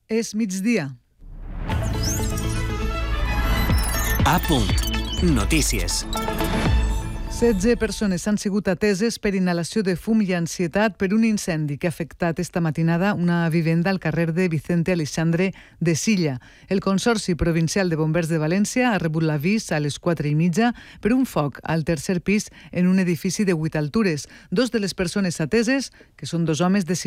És migdia. A punt. Notícies. 16 persones han sigut ateses per inhalació de fum i ansietat per un incendi que ha afectat esta matinada una vivenda al carrer de Vicente Aleixandre de Silla. El Consorci Provincial de Bombers de València ha rebut l'avís a les 4:30 per un foc al tercer pis en un edifici de 8 altures. Dos de les persones ateses, que són dos homes de